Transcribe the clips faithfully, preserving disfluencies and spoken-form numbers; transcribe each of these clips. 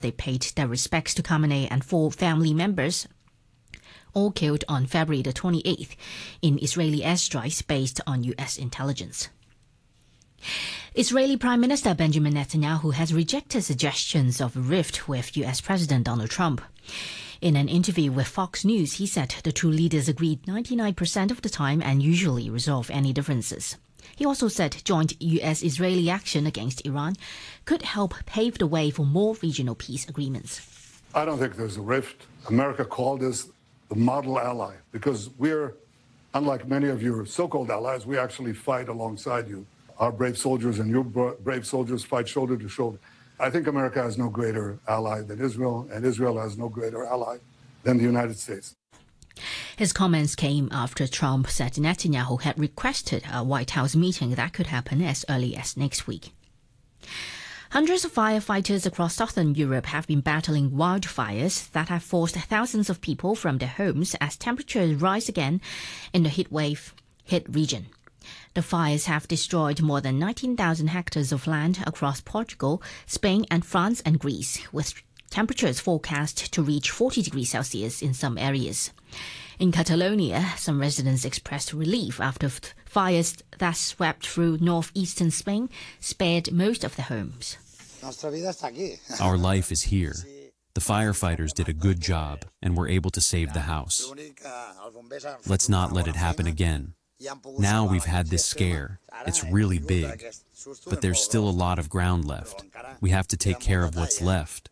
They paid their respects to Khamenei and four family members, all killed on February the twenty-eighth in Israeli airstrikes based on U S intelligence. Israeli Prime Minister Benjamin Netanyahu has rejected suggestions of a rift with U S President Donald Trump. In an interview with Fox News, he said the two leaders agreed ninety-nine percent of the time and usually resolve any differences. He also said joint U S-Israeli action against Iran could help pave the way for more regional peace agreements. I don't think there's a rift. America called us the model ally because we're, unlike many of your so-called allies, we actually fight alongside you. Our brave soldiers and your brave soldiers fight shoulder to shoulder. I think America has no greater ally than Israel, and Israel has no greater ally than the United States. His comments came after Trump said Netanyahu had requested a White House meeting that could happen as early as next week. Hundreds of firefighters across southern Europe have been battling wildfires that have forced thousands of people from their homes as temperatures rise again in the heatwave hit region. The fires have destroyed more than nineteen thousand hectares of land across Portugal, Spain and France and Greece, with temperatures forecast to reach forty degrees Celsius in some areas. In Catalonia, some residents expressed relief after fires that swept through northeastern Spain spared most of their homes. Our life is here. The firefighters did a good job and were able to save the house. Let's not let it happen again. Now we've had this scare. It's really big. But there's still a lot of ground left. We have to take care of what's left.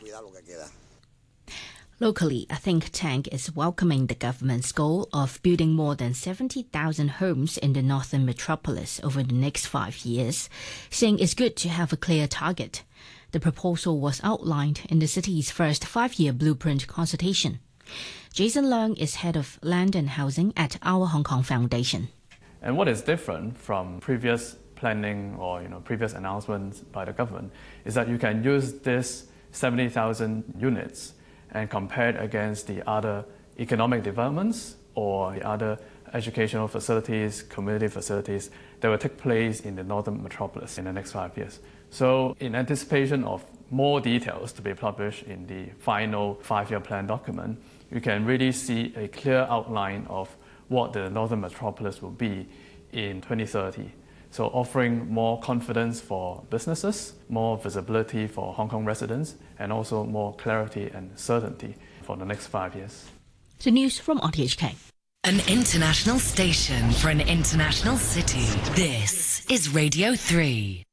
Locally, a think tank is welcoming the government's goal of building more than seventy thousand homes in the northern metropolis over the next five years, saying it's good to have a clear target. The proposal was outlined in the city's first five-year blueprint consultation. Jason Leung is head of land and housing at Our Hong Kong Foundation. And what is different from previous planning or you know previous announcements by the government is that you can use this seventy thousand units and compare it against the other economic developments or the other educational facilities, community facilities that will take place in the northern metropolis in the next five years. So in anticipation of more details to be published in the final five-year plan document, you can really see a clear outline of what the northern metropolis will be in twenty thirty. So offering more confidence for businesses, more visibility for Hong Kong residents, and also more clarity and certainty for the next five years. The news from R T H K. An international station for an international city. This is Radio three.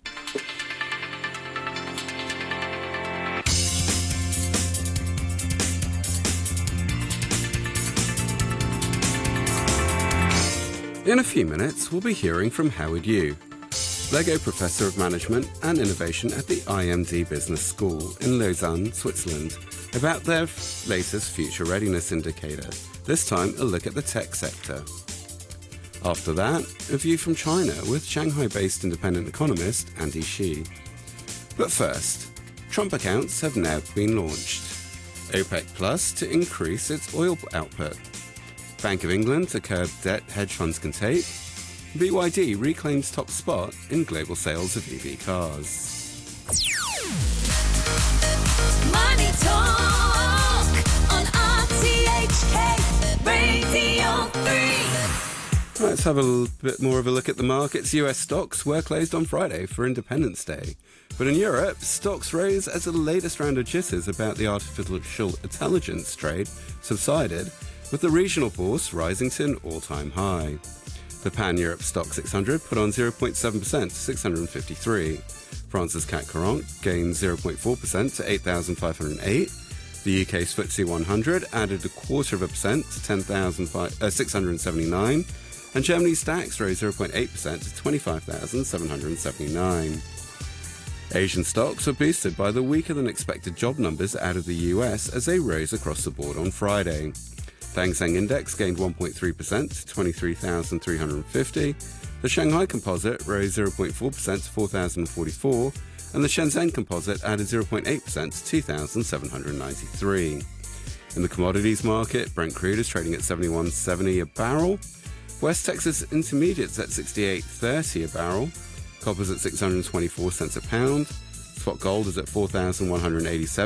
In a few minutes, we'll be hearing from Howard Yu, LEGO Professor of Management and Innovation at the I M D Business School in Lausanne, Switzerland, about their latest future readiness indicator, this time a look at the tech sector. After that, a view from China with Shanghai-based independent economist Andy Shi. But first, Trump accounts have now been launched. OPEC Plus to increase its oil output. Bank of England to curb debt hedge funds can take. B Y D reclaims top spot in global sales of E V cars. Money Talk on R T H K Radio three. Let's have a little bit more of a look at the markets. U S stocks were closed on Friday for Independence Day. But in Europe, stocks rose as the latest round of jitters about the artificial intelligence trade subsided, with the regional bourse rising to an all-time high. The Pan-Europe Stock six hundred put on zero point seven percent to six hundred fifty-three. France's C A C quarante gained zero point four percent to eight thousand five hundred eight. The U K's F T S E one hundred added a quarter of a percent to ten thousand six hundred seventy-nine. And Germany's DAX rose zero point eight percent to twenty-five thousand seven hundred seventy-nine. Asian stocks were boosted by the weaker-than-expected job numbers out of the U S as they rose across the board on Friday. The Hang Seng Index gained one point three percent to twenty-three thousand three hundred fifty. The Shanghai Composite rose zero point four percent to four thousand forty-four. And the Shenzhen Composite added zero point eight percent to two thousand seven hundred ninety-three. In the commodities market, Brent crude is trading at seventy-one seventy a barrel. West Texas Intermediates at sixty-eight thirty a barrel. Copper's at six hundred twenty-four cents a pound. Spot gold is at four thousand one hundred eighty-seven